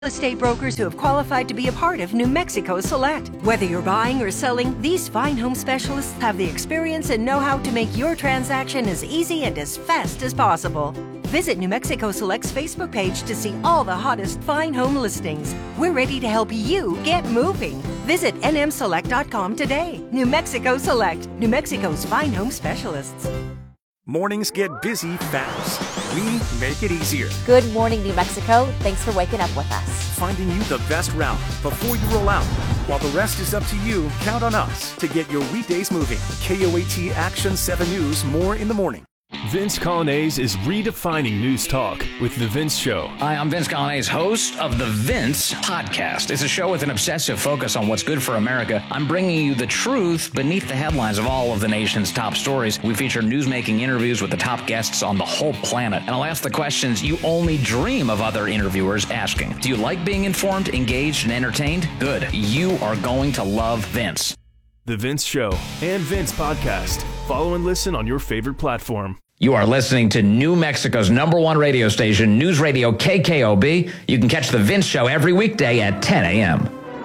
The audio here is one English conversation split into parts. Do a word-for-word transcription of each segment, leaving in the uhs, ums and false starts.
estate brokers who have qualified to be a part of New Mexico Select. Whether you're buying or selling, these fine home specialists have the experience and know-how to make your transaction as easy and as fast as possible. Visit New Mexico Select's Facebook page to see all the hottest fine home listings. We're ready to help you get moving. Visit N M select dot com today. New Mexico Select, New Mexico's fine home specialists. Mornings get busy fast. We make it easier. Good morning, New Mexico. Thanks for waking up with us. Finding you the best route before you roll out. While the rest is up to you, count on us to get your weekdays moving. K O A T Action seven News, more in the morning. Vince Colonnese is redefining news talk with The Vince Show. Hi, I'm Vince Colonnese, host of The Vince Podcast. It's a show with an obsessive focus on what's good for America. I'm bringing you the truth beneath the headlines of all of the nation's top stories. We feature newsmaking interviews with the top guests on the whole planet. And I'll ask the questions you only dream of other interviewers asking. Do you like being informed, engaged, and entertained? Good. You are going to love Vince. The Vince Show and Vince Podcast. Follow and listen on your favorite platform. You are listening to New Mexico's number one radio station, News Radio K K O B. You can catch The Vince Show every weekday at ten a.m.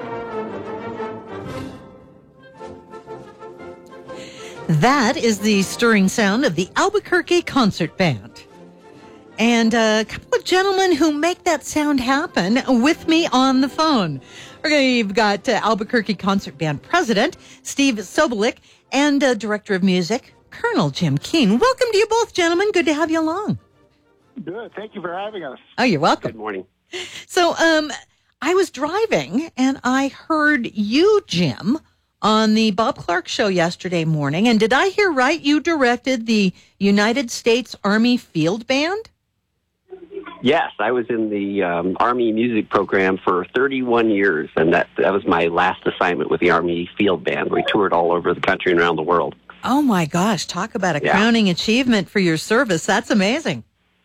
That is the stirring sound of the Albuquerque Concert Band. And a couple of gentlemen who make that sound happen with me on the phone. We've got uh, Albuquerque Concert Band President Steve Sobolik and uh, Director of Music, Colonel Jim Keene. Welcome to you both, gentlemen. Good to have you along. Good. Thank you for having us. Oh, you're welcome. Good morning. So um, I was driving, and I heard you, Jim, on the Bob Clark Show yesterday morning. And did I hear right? You directed the United States Army Field Band? Yes, I was in the um, Army music program for thirty-one years, and that, that was my last assignment with the Army Field Band. We toured all over the country and around the world. Oh, my gosh. Talk about a yeah. crowning achievement for your service. That's amazing.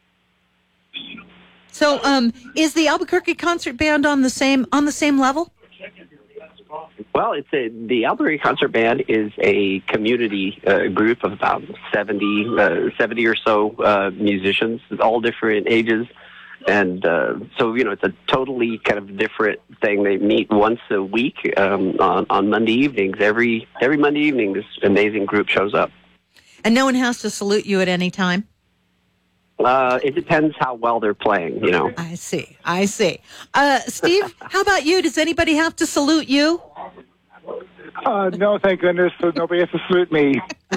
So um, is the Albuquerque Concert Band on the same on the same level? Well, it's a, the Albuquerque Concert Band is a community uh, group of about seventy, uh, seventy or so uh, musicians, all different ages. And uh, so, you know, it's a totally kind of different thing. They meet once a week um, on, on Monday evenings. Every every Monday evening, this amazing group shows up. And no one has to salute you at any time? Uh, it depends how well they're playing, you know. I see. I see. Uh, Steve, how about you? Does anybody have to salute you? Uh, no, thank goodness. So nobody has to salute me.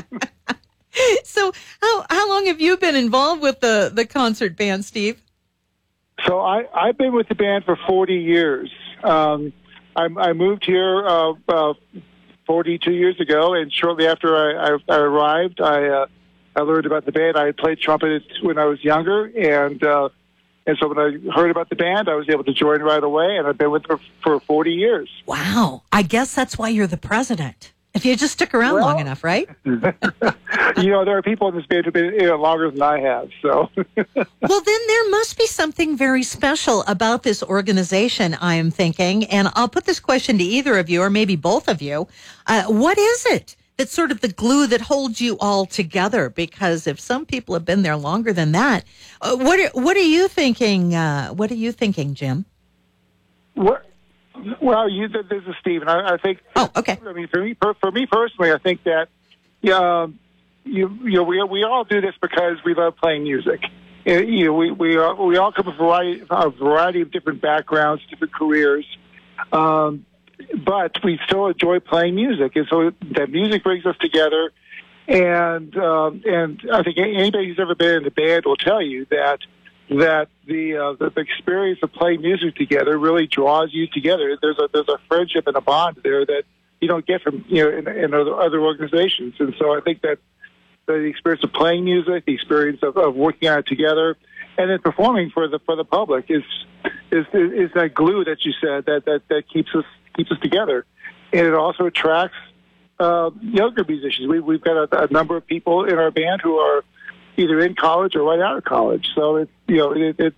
So how how long have you been involved with the, the concert band, Steve? So I, I've been with the band for forty years. Um, I, I moved here uh, uh, forty-two years ago, and shortly after I, I, I arrived, I uh, I learned about the band. I had played trumpet when I was younger, and uh, and so when I heard about the band, I was able to join right away, and I've been with them for forty years. Wow. I guess that's why you're the president. If you just stick around well, long enough, right? You know, there are people in this band who've been in it longer than I have, so. Well, then there must be something very special about this organization, I am thinking, and I'll put this question to either of you, or maybe both of you. Uh, what is it that's sort of the glue that holds you all together? Because if some people have been there longer than that, uh, what are, what are you thinking? Uh, what are you thinking, Jim? What? Well, you, this is Steve, and I, I think. Oh, okay. I mean, for me, for me personally, I think that, yeah, you, you know, we we all do this because we love playing music. You know, we we are, we all come from a variety, a variety of different backgrounds, different careers, um, but we still enjoy playing music, and so that music brings us together. And um, and I think anybody who's ever been in a band will tell you that. that the, uh, the the experience of playing music together really draws you together. There's a there's a friendship and a bond there that you don't get from you know in, in other, other organizations. And so I think that the experience of playing music, the experience of, of working on it together, and then performing for the for the public is is is, is that glue that you said that, that, that keeps us keeps us together. And it also attracts uh, younger musicians. We we've got a, a number of people in our band who are either in college or right out of college. So it, you know, it, it, it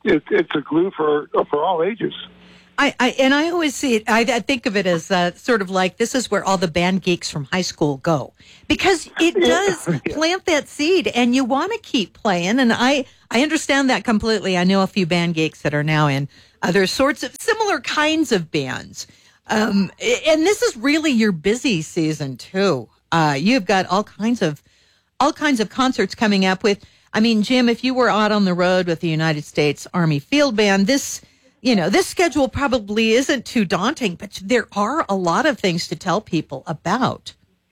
it, it's a glue for for all ages. I, I and I always see it. I, I think of it as uh, sort of like this is where all the band geeks from high school go, because it does Yeah. plant that seed, and you want to keep playing. And I I understand that completely. I know a few band geeks that are now in other sorts of similar kinds of bands, um, and this is really your busy season too. Uh, you've got all kinds of all kinds of concerts coming up. With I mean, Jim, if you were out on the road with the United States Army Field Band, this. You know, this schedule probably isn't too daunting, but there are a lot of things to tell people about.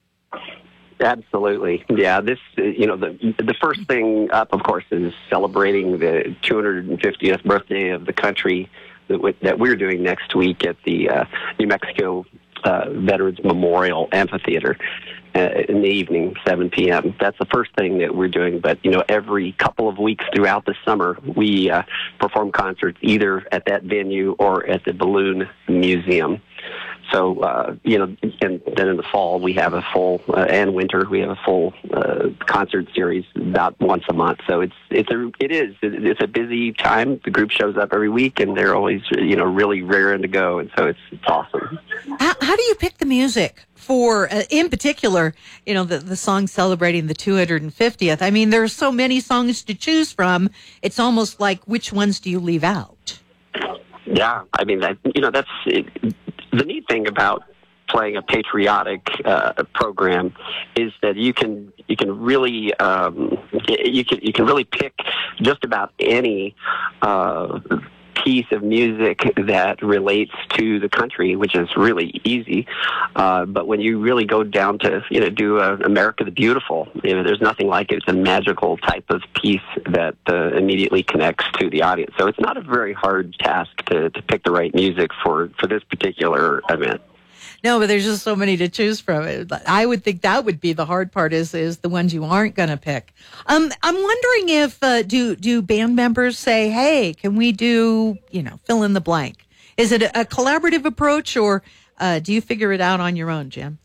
Absolutely. Yeah, this, uh, you know, the the first thing up, of course, is celebrating the two hundred fiftieth birthday of the country that, w- that we're doing next week at the uh, New Mexico uh, Veterans Memorial Amphitheater uh, in the evening, seven p.m. That's the first thing that we're doing. But, you know, every couple of weeks throughout the summer, we uh, perform concerts either at that venue or at the Balloon Museum. So, uh, you know, and then in the fall, we have a full, uh, and winter, we have a full uh, concert series about once a month. So it's, it's a, it is, it's a busy time. The group shows up every week, and they're always, you know, really raring to go. And so it's, it's awesome. How, how do you pick the music for, uh, in particular, you know, the, the song celebrating the two hundred fiftieth? I mean, there's so many songs to choose from. It's almost like, which ones do you leave out? Yeah, I mean, that, you know, that's it, the neat thing about playing a patriotic uh, program is that you can you can really um, you can you can really pick just about any uh, piece of music that relates to the country, which is really easy. Uh, but when you really go down to, you know, do uh, America the Beautiful, you know, there's nothing like it. It's a magical type of piece that uh, immediately connects to the audience. So it's not a very hard task to, to pick the right music for, for this particular event. No, but there's just so many to choose from. I would think that would be the hard part, is is the ones you aren't going to pick. Um, I'm wondering if uh, do do band members say, "Hey, can we do, you know, fill in the blank"? Is it a, a collaborative approach, or uh, do you figure it out on your own, Jim?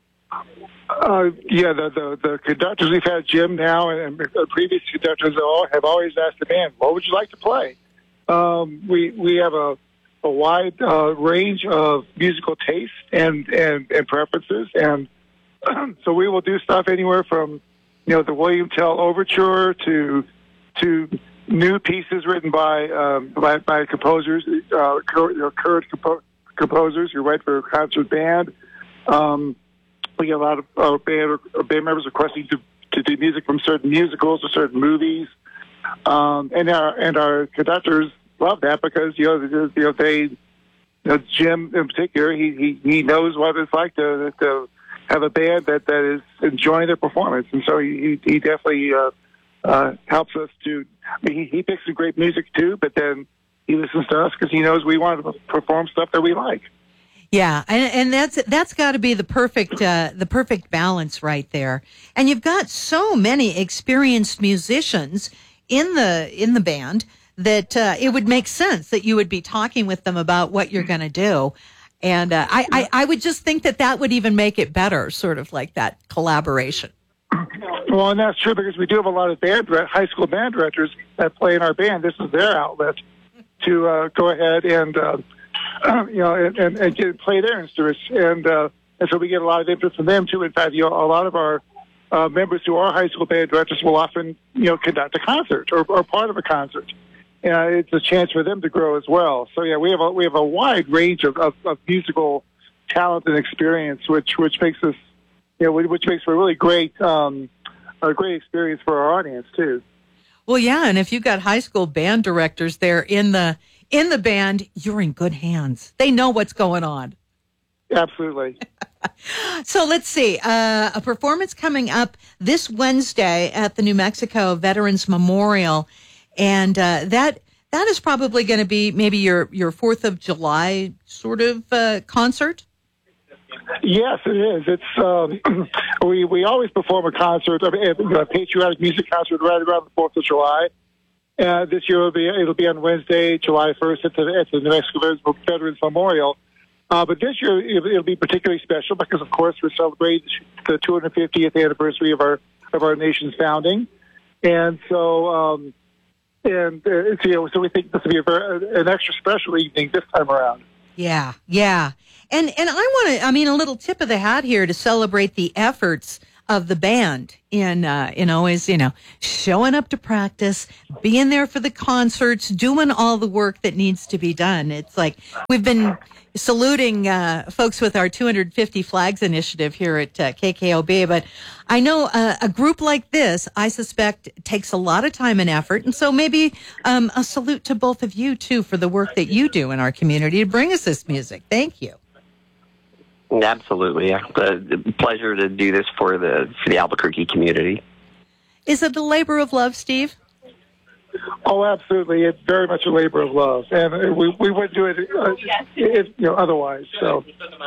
Uh, yeah, the, the the conductors we've had, Jim now, and, and previous conductors all have always asked the band, "What would you like to play?" Um, we we have a a wide uh, range of musical tastes and, and, and preferences. And so we will do stuff anywhere from, you know, the William Tell Overture to to new pieces written by um, by, by composers, uh, current, you know, current compo- composers who write for a concert band. Um, we get a lot of uh, band, uh, band members requesting to, to do music from certain musicals or certain movies. Um, and our and our conductors love that because, you know, you know they, you know, Jim in particular, he, he, he knows what it's like to to have a band that, that is enjoying their performance, and so he he definitely uh, uh, helps us to. I mean, he, he picks some great music too, but then he listens to us because he knows we want to perform stuff that we like. Yeah, and, and that's that's got to be the perfect uh, the perfect balance right there. And you've got so many experienced musicians in the in the band that uh, it would make sense that you would be talking with them about what you're going to do. And uh, I, I, I would just think that that would even make it better, sort of like that collaboration. Well, and that's true because we do have a lot of band high school band directors that play in our band. This is their outlet to uh, go ahead and, uh, you know, and, and, and get, play their instruments. And, uh, and so we get a lot of input from them, too. In fact, you know, a lot of our uh, members who are high school band directors will often, you know, conduct a concert or, or part of a concert. Uh, it's a chance for them to grow as well. So yeah, we have a we have a wide range of, of, of musical talent and experience, which which makes us, you know, which makes for a really great um, a great experience for our audience too. Well, yeah, and if you've got high school band directors there in the in the band, you're in good hands. They know what's going on. Absolutely. So let's see, uh, a performance coming up this Wednesday at the New Mexico Veterans Memorial. And uh, that that is probably going to be maybe your, your fourth of July sort of uh, concert? Yes, it is. It's um, we we always perform a concert, a patriotic music concert right around the fourth of July. Uh, this year it'll be it'll be on Wednesday, July first, at the, at the New Mexico Veterans Memorial. Uh, but this year it'll, it'll be particularly special because, of course, we're celebrating the two hundred fiftieth anniversary of our of our nation's founding, and so. Um, and uh, it's, you know, so we think this will be a very, an extra special evening this time around. Yeah, yeah. And and I want to, I mean, a little tip of the hat here to celebrate the efforts of the band in, uh, in always, you know, showing up to practice, being there for the concerts, doing all the work that needs to be done. It's like we've been saluting uh, folks with our two hundred fifty Flags initiative here at uh, K K O B, but I know uh, a group like this, I suspect, takes a lot of time and effort, and so maybe um, a salute to both of you, too, for the work that you do in our community to bring us this music. Thank you. Absolutely, yeah. Uh, pleasure to do this for the for the Albuquerque community. Is it a labor of love, Steve? Oh, absolutely. It's very much a labor of love, and we we wouldn't do it, uh, if, you know, otherwise. So,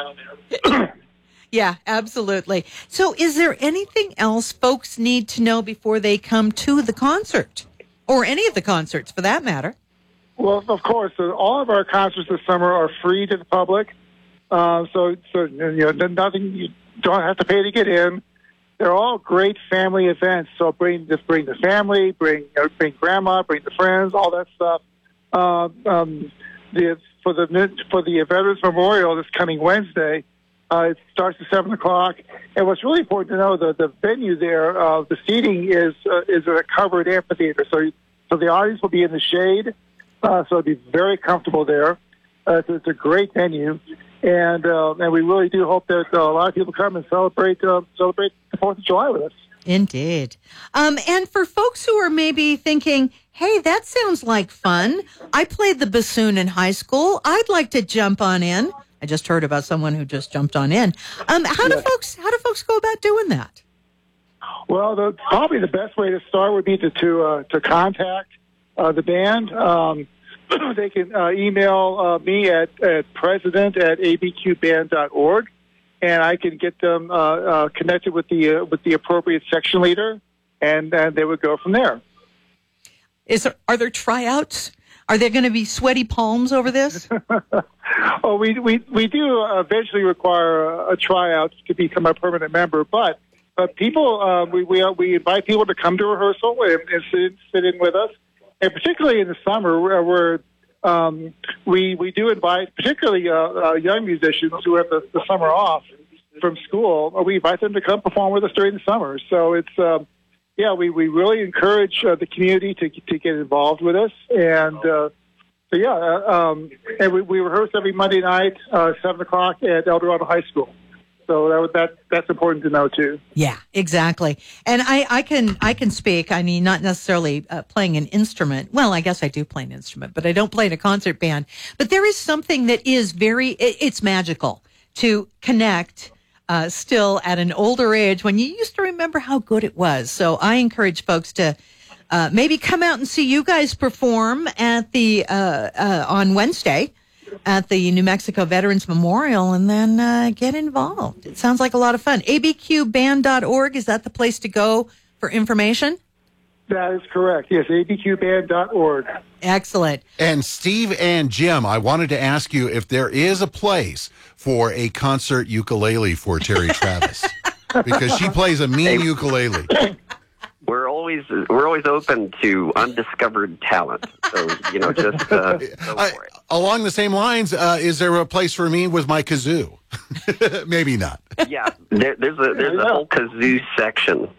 yeah, absolutely. So, is there anything else folks need to know before they come to the concert, or any of the concerts, for that matter? Well, of course, uh, all of our concerts this summer are free to the public. Uh, so, so you know, nothing. You don't have to pay to get in. They're all great family events. So bring just bring the family, bring you know, bring grandma, bring the friends, all that stuff. Uh, um, the for the for the Veterans Memorial this coming Wednesday, uh, it starts at seven o'clock. And what's really important to know, the the venue there, uh, the seating is uh, is a covered amphitheater. So so the audience will be in the shade. Uh, so it'll be very comfortable there. Uh, it's, it's a great venue. And uh, and we really do hope that uh, a lot of people come and celebrate uh, celebrate the Fourth of July with us. Indeed. Um, and for folks who are maybe thinking, "Hey, that sounds like fun. I played the bassoon in high school. I'd like to jump on in." I just heard about someone who just jumped on in. Um, how do Yeah. folks how do folks go about doing that? Well, the, probably the best way to start would be to to, uh, to contact uh, the band. Um, they can uh, email uh, me at, at president at a b q band dot org, and I can get them uh, uh, connected with the uh, with the appropriate section leader, and, and they would go from there. Is there, are there tryouts? Are there going to be sweaty palms over this? Oh, we we we do eventually require a, a tryout to become a permanent member, but but people uh, we we we invite people to come to rehearsal and, and sit, sit in with us. And particularly in the summer, where we're, um, we we do invite, particularly uh, uh, young musicians who have the, the summer off from school. We invite them to come perform with us during the summer. So it's, um, yeah, we, we really encourage uh, the community to to get involved with us. And uh, so yeah, uh, um, and we, we rehearse every Monday night, uh, seven o'clock at El Dorado High School. So that, that that's important to know too. Yeah, exactly. And I, I can I can speak. I mean, not necessarily uh, playing an instrument. Well, I guess I do play an instrument, but I don't play in a concert band. But there is something that is very it, it's magical to connect. Uh, still at an older age when you used to remember how good it was. So I encourage folks to uh, maybe come out and see you guys perform at the uh, uh, on Wednesday at the New Mexico Veterans Memorial, and then uh, get involved. It sounds like a lot of fun. a b q band dot org, is that the place to go for information? That is correct. Yes, a b q band dot org. Excellent. And Steve and Jim, I wanted to ask you if there is a place for a concert ukulele for Terry Travis, because she plays a mean ukulele. We're always we're always open to undiscovered talent. So you know, just uh, go I, for it. Along the same lines, uh, is there a place for me with my kazoo? Maybe not. Yeah, there, there's a there's a whole kazoo section.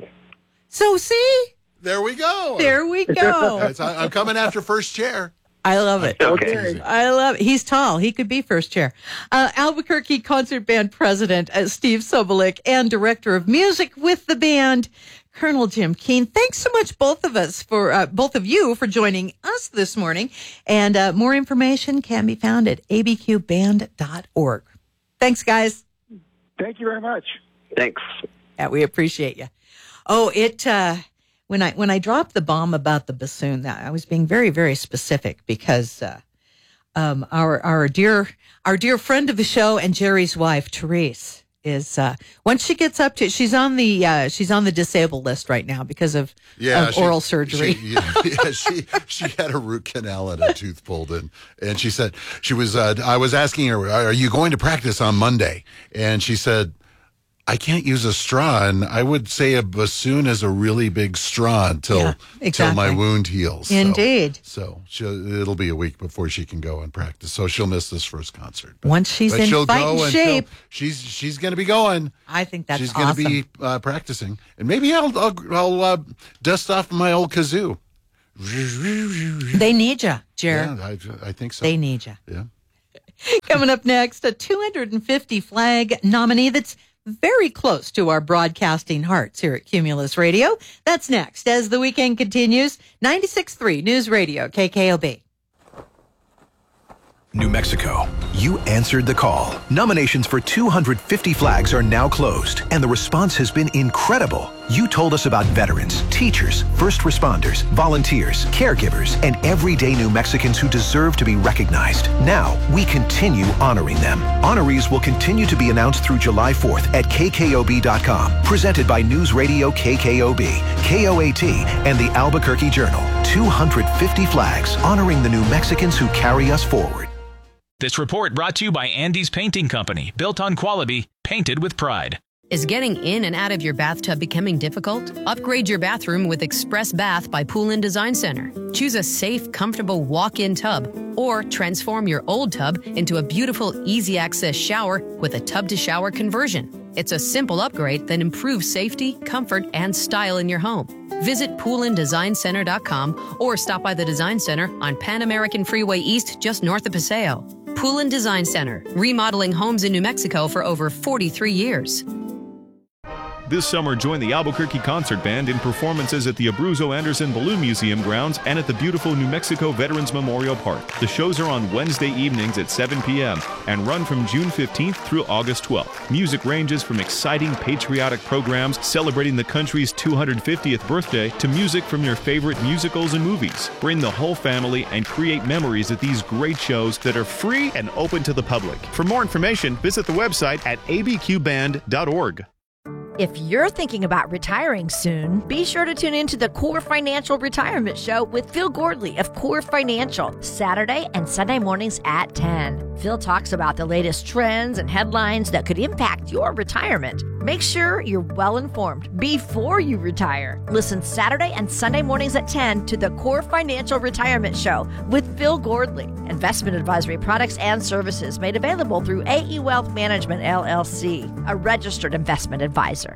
So see, There we go. there we go. It's- I- I'm coming after first chair. I love it. Okay. I love it. He's tall. He could be first chair. Uh, Albuquerque Concert Band President uh, Steve Sobolik and Director of Music with the band, Colonel Jim Keene. Thanks so much, both of us, for uh, both of you for joining us this morning. And uh, more information can be found at a b q band dot org. Thanks, guys. Thank you very much. Thanks. Yeah, we appreciate you. Oh, it. Uh, When I when I dropped the bomb about the bassoon, that I was being very, very specific because uh, um, our our dear our dear friend of the show and Jerry's wife, Therese, is uh, once she gets up to she's on the uh, she's on the disabled list right now because of, Yeah, of she- oral surgery. She, yeah, yeah, she she had a root canal and a tooth pulled in, and she said she was. Uh, I was asking her, "Are you going to practice on Monday?" And she said, I can't use a straw, and I would say a bassoon is a really big straw until, Yeah, exactly. my wound heals. So- Indeed. So, she'll, it'll be a week before she can go and practice. So she'll miss this first concert. But, Once she's but in she'll fighting go and shape. she'll- She's she's going to be going. I think that's She's going to awesome. be uh, practicing, and maybe I'll I'll, I'll uh, dust off my old kazoo. They need you, Jared. Yeah, I, I think so. They need you. Yeah. Coming up next, a two hundred fifty flag nominee that's very close to our broadcasting hearts here at Cumulus Radio. That's next as the weekend continues. ninety-six point three News Radio, K K O B. New Mexico, you answered the call. Nominations for two hundred fifty flags are now closed, and the response has been incredible. You told us about veterans, teachers, first responders, volunteers, caregivers, and everyday New Mexicans who deserve to be recognized. Now, we continue honoring them. Honorees will continue to be announced through July fourth at K K O B dot com. Presented by News Radio K K O B, K O A T, and the Albuquerque Journal. two hundred fifty flags honoring the New Mexicans who carry us forward. This report brought to you by Andy's Painting Company, built on quality, painted with pride. Is getting in and out of your bathtub becoming difficult? Upgrade your bathroom with Express Bath by Poolin Design Center. Choose a safe, comfortable walk-in tub, or transform your old tub into a beautiful, easy-access shower with a tub-to-shower conversion. It's a simple upgrade that improves safety, comfort, and style in your home. Visit poolin design center dot com or stop by the Design Center on Pan American Freeway East, just north of Paseo. Poolin Design Center, remodeling homes in New Mexico for over forty-three years. This summer, join the Albuquerque Concert Band in performances at the Abruzzo Anderson Balloon Museum grounds and at the beautiful New Mexico Veterans Memorial Park. The shows are on Wednesday evenings at seven p.m. and run from June fifteenth through August twelfth. Music ranges from exciting patriotic programs celebrating the country's two hundred fiftieth birthday to music from your favorite musicals and movies. Bring the whole family and create memories at these great shows that are free and open to the public. For more information, visit the website at a b q band dot org. If you're thinking about retiring soon, be sure to tune into the Core Financial Retirement Show with Phil Gordley of Core Financial, Saturday and Sunday mornings at ten. Phil talks about the latest trends and headlines that could impact your retirement. Make sure you're well informed before you retire. Listen Saturday and Sunday mornings at ten to the Core Financial Retirement Show with Phil Gordley. Investment advisory products and services made available through A E Wealth Management, L L C, a registered investment advisor.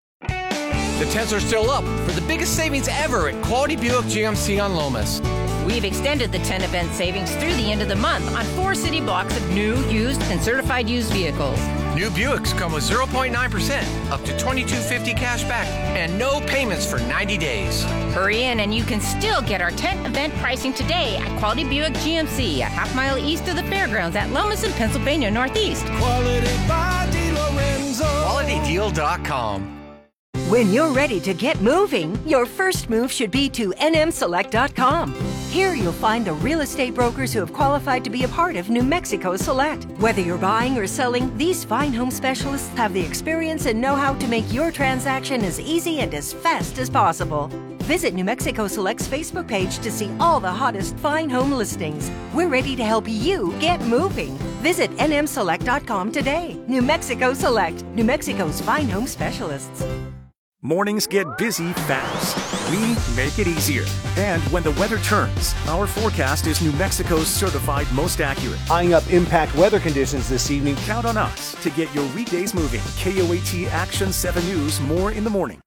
The tents are still up for the biggest savings ever at Quality Buick G M C on Lomas. We've extended the ten event savings through the end of the month on four city blocks of new, used, and certified used vehicles. New Buicks come with zero point nine percent, up to twenty-two fifty cash back, and no payments for ninety days. Hurry in and you can still get our tent event pricing today at Quality Buick G M C, a half mile east of the fairgrounds at Lomas in Pennsylvania Northeast. Quality by DeLorenzo. quality deal dot com. When you're ready to get moving, your first move should be to N M select dot com. Here you'll find the real estate brokers who have qualified to be a part of New Mexico Select. Whether you're buying or selling, these fine home specialists have the experience and know-how to make your transaction as easy and as fast as possible. Visit New Mexico Select's Facebook page to see all the hottest fine home listings. We're ready to help you get moving. Visit N M select dot com today. New Mexico Select, New Mexico's fine home specialists. Mornings get busy fast. We make it easier. And when the weather turns, our forecast is New Mexico's certified most accurate. Eyeing up impact weather conditions this evening. Count on us to get your weekdays moving. K O A T Action seven News, more in the morning.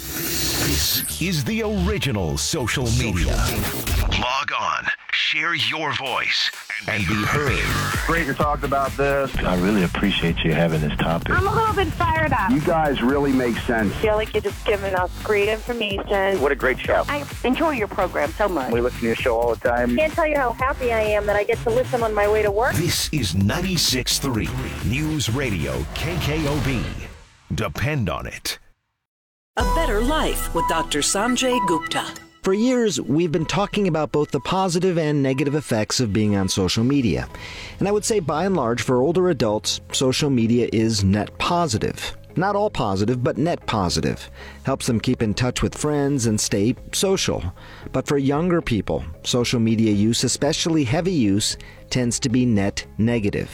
This is the original social media. Log on, share your voice, and be heard. Great to talk about this. I really appreciate you having this topic. I'm a little bit fired up. You guys really make sense. I feel like you're just giving us great information. What a great show. I enjoy your program so much. We listen to your show all the time. I can't tell you how happy I am that I get to listen on my way to work. This is ninety-six point three News Radio K K O B. Depend on it. A Better Life with Doctor Sanjay Gupta. For years, we've been talking about both the positive and negative effects of being on social media. And I would say by and large, for older adults, social media is net positive. Not all positive, but net positive. Helps them keep in touch with friends and stay social. But for younger people, social media use, especially heavy use, tends to be net negative.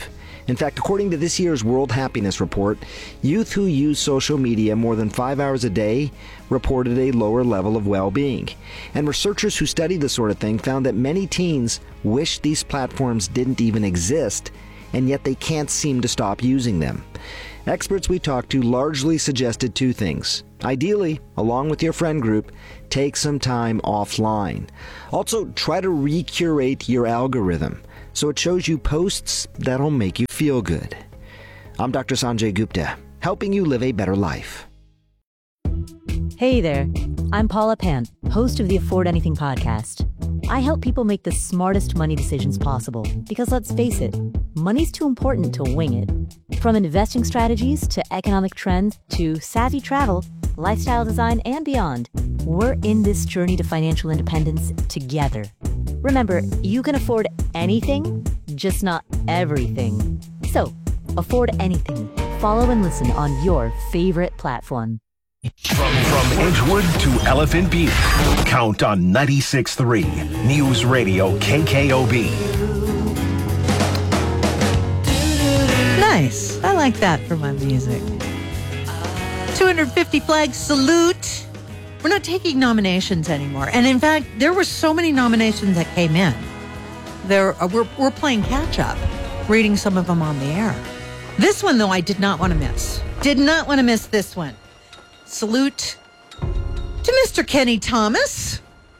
In fact, according to this year's World Happiness Report, youth who use social media more than five hours a day reported a lower level of well-being. And researchers who studied this sort of thing found that many teens wish these platforms didn't even exist, and yet they can't seem to stop using them. Experts we talked to largely suggested two things. Ideally, along with your friend group, take some time offline. Also, try to recurate your algorithm so it shows you posts that'll make you feel good. I'm Doctor Sanjay Gupta, helping you live a better life. Hey there, I'm Paula Pant, host of the Afford Anything podcast. I help people make the smartest money decisions possible because, let's face it, money's too important to wing it. From investing strategies to economic trends to savvy travel, lifestyle design, and beyond, we're in this journey to financial independence together. Remember, you can afford anything, just not everything. So, afford anything. Follow and listen on your favorite platform. From, from Edgewood to Elephant Butte, count on ninety-six point three News Radio K K O B. Nice. I like that for my music. two hundred fifty flag salute. We're not taking nominations anymore. And in fact, there were so many nominations that came in. There, uh, we're, we're playing catch up, reading some of them on the air. This one, though, I did not want to miss. Did not want to miss this one. Salute to Mister Kenny Thomas.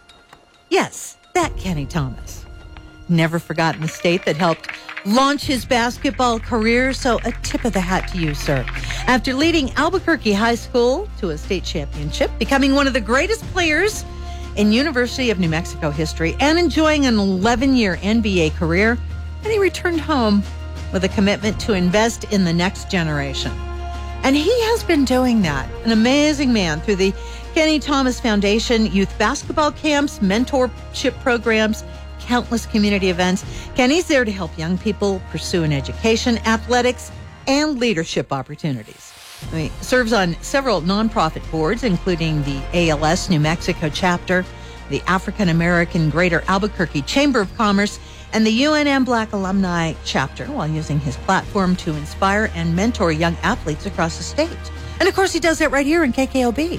Yes, that Kenny Thomas. Never forgotten the state that helped launch his basketball career, so a tip of the hat to you, sir. After leading Albuquerque High School to a state championship, becoming one of the greatest players in University of New Mexico history, and enjoying an eleven-year N B A career, and he returned home with a commitment to invest in the next generation. And he has been doing that. An amazing man through the Kenny Thomas Foundation, youth basketball camps, mentorship programs, countless community events. Kenny's there to help young people pursue an education, athletics, and leadership opportunities. He serves on several nonprofit boards, including the A L S New Mexico chapter, the African American Greater Albuquerque Chamber of Commerce, and the U N M Black Alumni chapter, while using his platform to inspire and mentor young athletes across the state. And of course, he does that right here in K K O B.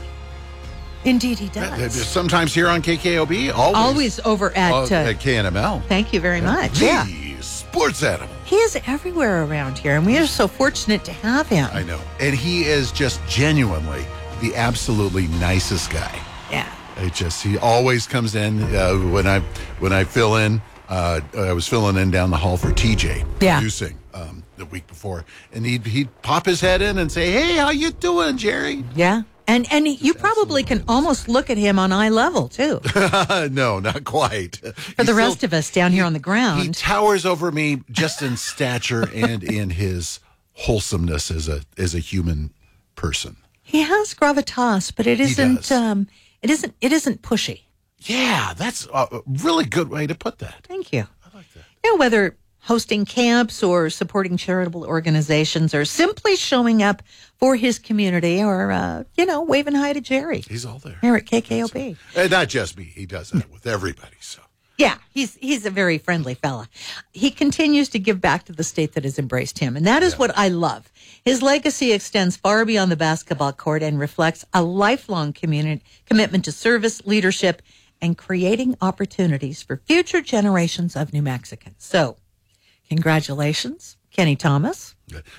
Indeed, he does. Sometimes here on K K O B, always, always over at, uh, uh, at K N M L. Thank you very much. The yeah. sports animal. He is everywhere around here, and we are so fortunate to have him. I know. And he is just genuinely the absolutely nicest guy. Yeah. It just, he always comes in uh, when I when I fill in. Uh, I was filling in down the hall for T J, yeah. producing um, the week before, and he'd he'd pop his head in and say, "Hey, how you doing, Jerry?" Yeah, and and you probably can almost look at him on eye level too. No, not quite. For the rest of us down here on the ground, he towers over me just in stature and in his wholesomeness as a as a human person. He has gravitas, but it isn't. Um, it isn't. It isn't pushy. Yeah, that's a really good way to put that. Thank you. I like that. You know, whether hosting camps or supporting charitable organizations or simply showing up for his community or, uh, you know, waving hi to Jerry. He's all there. Here at K K O B. And not just me. He does that with everybody, so. Yeah, he's he's a very friendly fella. He continues to give back to the state that has embraced him, and that is yeah. what I love. His legacy extends far beyond the basketball court and reflects a lifelong community commitment to service, leadership, and creating opportunities for future generations of New Mexicans. So, congratulations, Kenny Thomas.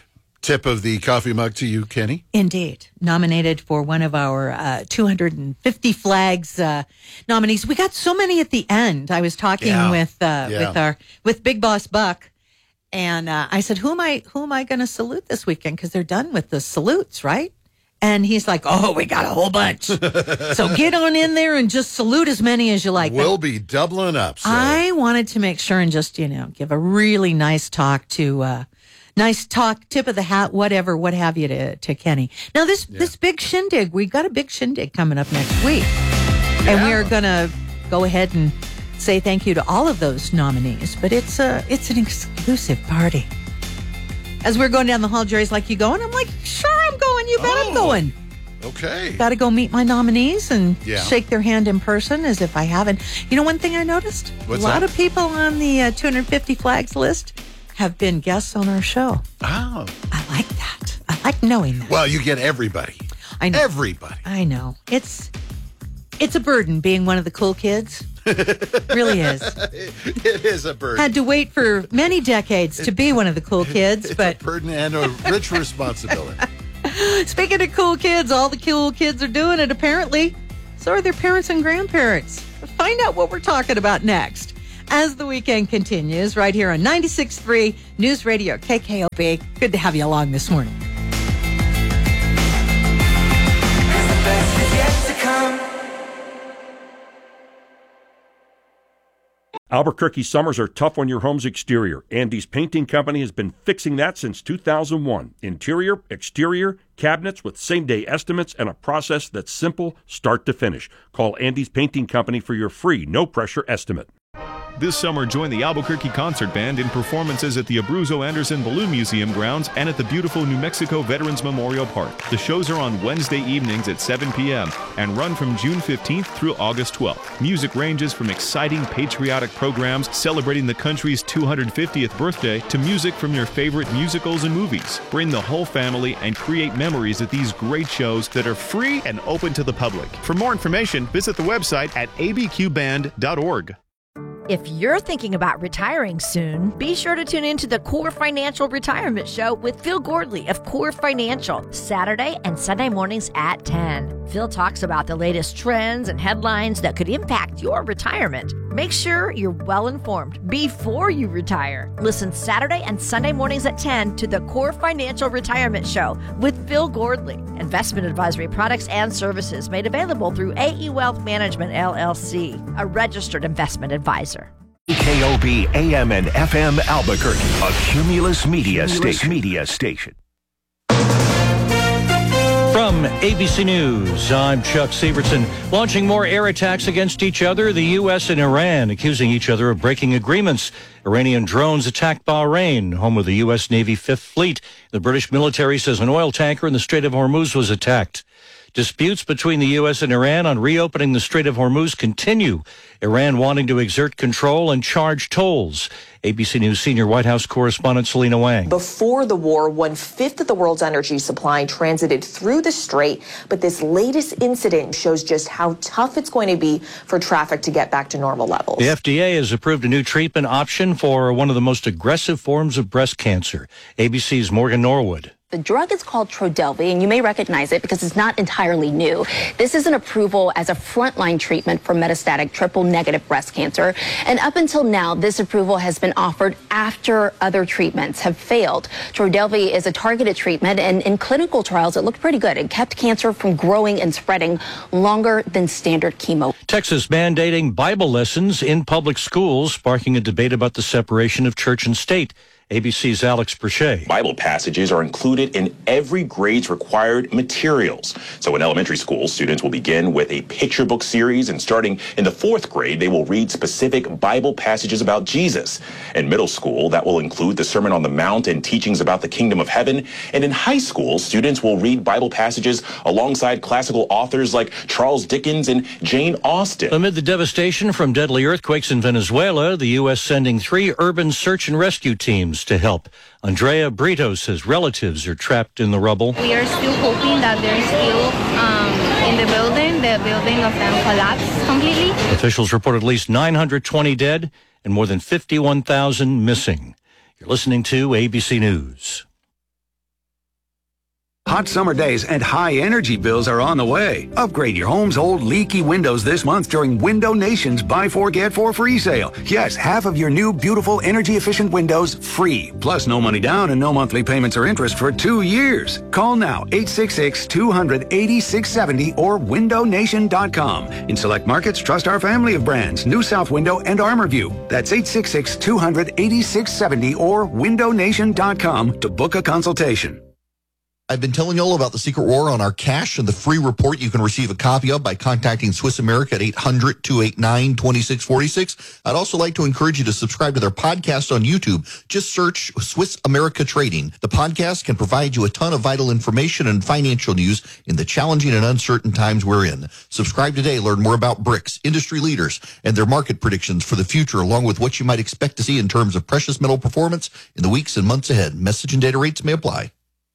Tip of the coffee mug to you, Kenny. Indeed. Nominated for one of our uh, two hundred fifty flags uh, nominees. We got so many at the end. I was talking yeah. with uh, yeah. with our with Big Boss Buck, and uh, I said, "Who am I? Who am I going to salute this weekend? Because they're done with the salutes, right?" And he's like, "Oh, we got a whole bunch. So get on in there and just salute as many as you like." We'll be doubling up. So. I wanted to make sure and just, you know, give a really nice talk to, uh, nice talk, tip of the hat, whatever, what have you to, to Kenny. Now, this, yeah. this big shindig, we've got a big shindig coming up next week. Yeah. And we are going to go ahead and say thank you to all of those nominees. But it's a, it's an exclusive party. As we're going down the hall, Jerry's like, "You going?" I'm like, "Sure, I'm going. You bet oh, I'm going." Okay. Got to go meet my nominees and yeah. shake their hand in person as if I haven't. You know, one thing I noticed? What's a lot that? of people on the uh, two hundred fifty flags list have been guests on our show. Oh. I like that. I like knowing that. Well, you get everybody. I know. Everybody. I know. It's it's a burden being one of the cool kids. Really is. It is a burden. Had to wait for many decades to be one of the cool kids, it's but a burden and a rich responsibility. Speaking of cool kids, all the cool kids are doing it apparently. So are their parents and grandparents. Find out what we're talking about next as the weekend continues right here on ninety-six point three News Radio K K O B. Good to have you along this morning. Albuquerque summers are tough on your home's exterior. Andy's Painting Company has been fixing that since two thousand one. Interior, exterior, cabinets with same-day estimates and a process that's simple start to finish. Call Andy's Painting Company for your free, no-pressure estimate. This summer, join the Albuquerque Concert Band in performances at the Abruzzo Anderson Balloon Museum grounds and at the beautiful New Mexico Veterans Memorial Park. The shows are on Wednesday evenings at seven p.m. and run from June fifteenth through August twelfth. Music ranges from exciting patriotic programs celebrating the country's two hundred fiftieth birthday to music from your favorite musicals and movies. Bring the whole family and create memories at these great shows that are free and open to the public. For more information, visit the website at a b q band dot org. If you're thinking about retiring soon, be sure to tune in to the Core Financial Retirement Show with Phil Gordley of Core Financial, Saturday and Sunday mornings at ten. Phil talks about the latest trends and headlines that could impact your retirement. Make sure you're well informed before you retire. Listen Saturday and Sunday mornings at ten to the Core Financial Retirement Show with Phil Gordley. Investment advisory products and services made available through A E Wealth Management, L L C, a registered investment advisor. K O B A M and F M Albuquerque, a Cumulus Media Cumulus station. Media station. From A B C News, I'm Chuck Severson. Launching more air attacks against each other, the U S and Iran accusing each other of breaking agreements. Iranian drones attacked Bahrain, home of the U S Navy Fifth Fleet. The British military says an oil tanker in the Strait of Hormuz was attacked. Disputes between the U S and Iran on reopening the Strait of Hormuz continue. Iran wanting to exert control and charge tolls. A B C News senior White House correspondent Selena Wang. Before the war, one-fifth of the world's energy supply transited through the strait, but this latest incident shows just how tough it's going to be for traffic to get back to normal levels. The F D A has approved a new treatment option for one of the most aggressive forms of breast cancer. A B C's Morgan Norwood. The drug is called Trodelvy, and you may recognize it because it's not entirely new. This is an approval as a frontline treatment for metastatic triple-negative breast cancer. And up until now, this approval has been offered after other treatments have failed. Trodelvy is a targeted treatment, and in clinical trials, it looked pretty good. It kept cancer from growing and spreading longer than standard chemo. Texas mandating Bible lessons in public schools, sparking a debate about the separation of church and state. A B C's Alex Brachet. Bible passages are included in every grade's required materials. So in elementary school, students will begin with a picture book series, and starting in the fourth grade, they will read specific Bible passages about Jesus. In middle school, that will include the Sermon on the Mount and teachings about the kingdom of heaven. And in high school, students will read Bible passages alongside classical authors like Charles Dickens and Jane Austen. Amid the devastation from deadly earthquakes in Venezuela, the U S sending three urban search and rescue teams to help. Andrea Brito says relatives are trapped in the rubble. We are still hoping that they're still um, in the building. The building of them collapsed completely. Officials report at least nine hundred twenty dead and more than fifty-one thousand missing. You're listening to A B C News. Hot summer days and high energy bills are on the way. Upgrade your home's old leaky windows this month during Window Nation's Buy Four Get Four free sale. Yes, half of your new beautiful energy efficient windows free. Plus no money down and no monthly payments or interest for two years. Call now eight six six, two hundred, eighty-six seventy or window nation dot com. In select markets, trust our family of brands, New South Window and ArmorView. That's eight six six, two hundred, eighty-six seventy or window nation dot com to book a consultation. I've been telling you all about the Secret War on our cash and the free report you can receive a copy of by contacting Swiss America at eight hundred, two eight nine, two six four six. I'd also like to encourage you to subscribe to their podcast on YouTube. Just search Swiss America Trading. The podcast can provide you a ton of vital information and financial news in the challenging and uncertain times we're in. Subscribe today. Learn more about BRICS, industry leaders, and their market predictions for the future, along with what you might expect to see in terms of precious metal performance in the weeks and months ahead. Message and data rates may apply.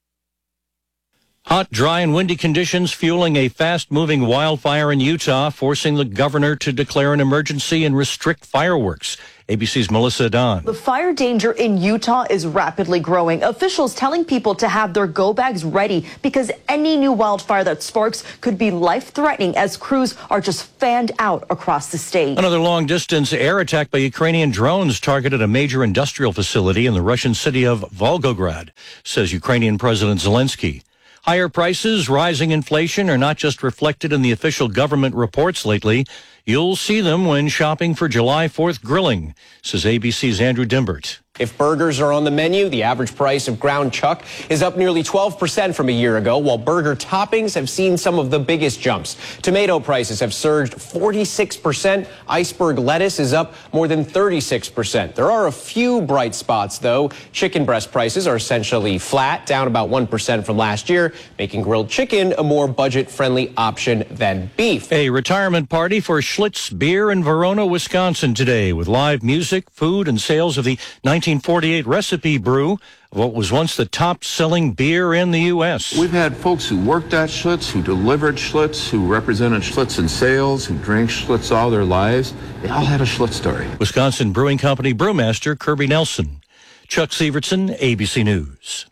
Hot, dry, and windy conditions fueling a fast-moving wildfire in Utah, forcing the governor to declare an emergency and restrict fireworks. A B C's Melissa Don. The fire danger in Utah is rapidly growing. Officials telling people to have their go bags ready because any new wildfire that sparks could be life-threatening as crews are just fanned out across the state. Another long-distance air attack by Ukrainian drones targeted a major industrial facility in the Russian city of Volgograd, says Ukrainian President Zelensky. Higher prices, rising inflation are not just reflected in the official government reports lately. You'll see them when shopping for July fourth grilling, says A B C's Andrew Dimbert. If burgers are on the menu, the average price of ground chuck is up nearly twelve percent from a year ago, while burger toppings have seen some of the biggest jumps. Tomato prices have surged forty-six percent. Iceberg lettuce is up more than thirty-six percent. There are a few bright spots, though. Chicken breast prices are essentially flat, down about one percent from last year, making grilled chicken a more budget-friendly option than beef. A retirement party for Schlitz Beer in Verona, Wisconsin today, with live music, food, and sales of the nineteen forty-eight recipe brew, what was once the top-selling beer in the U S We've had folks who worked at Schlitz, who delivered Schlitz, who represented Schlitz in sales, who drank Schlitz all their lives. They all had a Schlitz story. Wisconsin Brewing Company brewmaster Kirby Nelson. Chuck Severson, A B C News.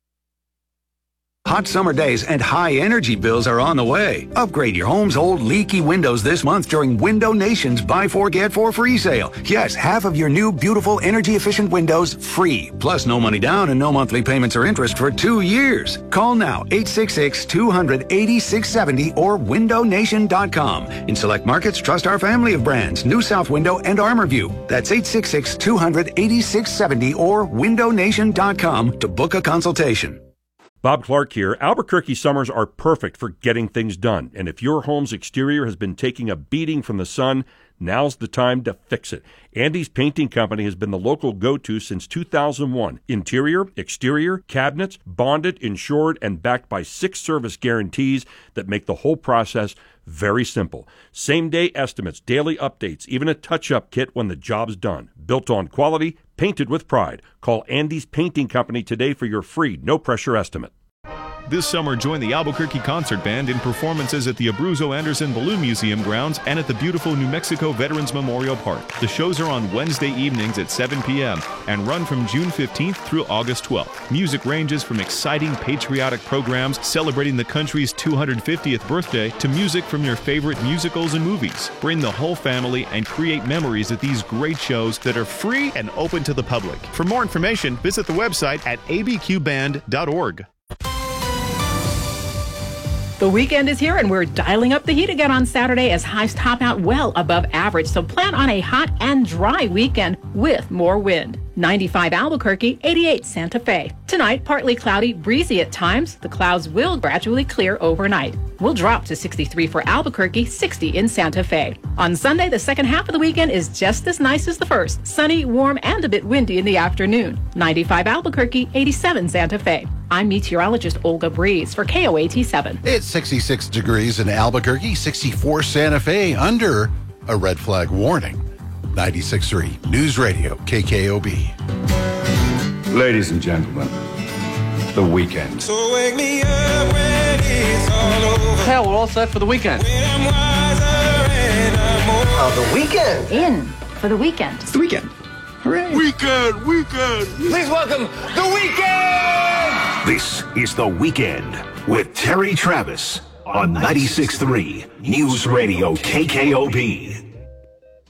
Hot summer days and high energy bills are on the way. Upgrade your home's old leaky windows this month during Window Nation's Buy Four Get Four free sale. Yes, half of your new beautiful energy efficient windows free. Plus no money down and no monthly payments or interest for two years. Call now eight six six, two hundred, eighty-six seventy or window nation dot com. In select markets, trust our family of brands, New South Window and ArmorView. That's eight six six, two hundred, eighty-six seventy or window nation dot com to book a consultation. Bob Clark here. Albuquerque summers are perfect for getting things done. And if your home's exterior has been taking a beating from the sun, now's the time to fix it. Andy's Painting Company has been the local go-to since two thousand one. Interior, exterior, cabinets, bonded, insured, and backed by six service guarantees that make the whole process very simple. Same-day estimates, daily updates, even a touch-up kit when the job's done. Built on quality, painted with pride. Call Andy's Painting Company today for your free, no-pressure estimate. This summer, join the Albuquerque Concert Band in performances at the Abruzzo Anderson Balloon Museum grounds and at the beautiful New Mexico Veterans Memorial Park. The shows are on Wednesday evenings at seven p.m. and run from June fifteenth through August twelfth. Music ranges from exciting patriotic programs celebrating the country's two hundred fiftieth birthday to music from your favorite musicals and movies. Bring the whole family and create memories at these great shows that are free and open to the public. For more information, visit the website at a b q band dot org. The weekend is here and we're dialing up the heat again on Saturday as highs top out well above average. So plan on a hot and dry weekend with more wind. ninety-five Albuquerque, eighty-eight Santa Fe. Tonight, partly cloudy, breezy at times. The clouds will gradually clear overnight. We'll drop to sixty-three for Albuquerque, sixty in Santa Fe. On Sunday, the second half of the weekend is just as nice as the first. Sunny, warm, and a bit windy in the afternoon. ninety-five Albuquerque, eighty-seven Santa Fe. I'm meteorologist Olga Breeze for K O A T seven. It's sixty-six degrees in Albuquerque, sixty-four Santa Fe, under a red flag warning. ninety-six point three News Radio, K K O B. Ladies and gentlemen, the weekend. So wake me up when it's all over. Hell, we're all set for the weekend. Uh, the weekend. In for the weekend. It's the weekend. Hooray. Weekend, weekend. Please welcome The Weekend. This is The Weekend with Terry Travis on ninety-six point three News Radio K K O B.